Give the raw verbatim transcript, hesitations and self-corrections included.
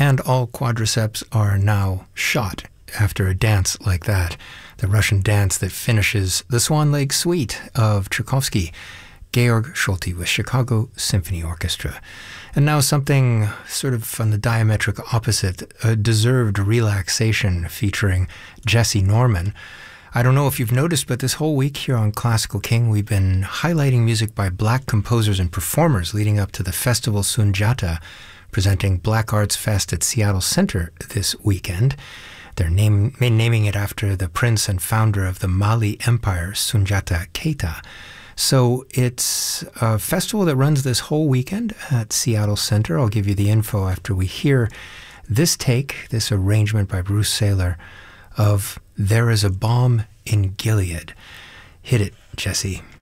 and all quadriceps are now shot after a dance like that, the Russian dance that finishes the Swan Lake Suite of Tchaikovsky, Georg Solti with Chicago Symphony Orchestra. And now something sort of on the diametric opposite, a deserved relaxation featuring Jesse Norman. I don't know if you've noticed, but this whole week here on Classical King, we've been highlighting music by Black composers and performers leading up to the festival Sundiata, presenting Black Arts Fest at Seattle Center this weekend. They're name, naming it after the prince and founder of the Mali Empire, Sundiata Keita. So it's a festival that runs this whole weekend at Seattle Center. I'll give you the info after we hear this take, this arrangement by Bruce Saylor of There Is a Balm in Gilead. Hit it, Jesse.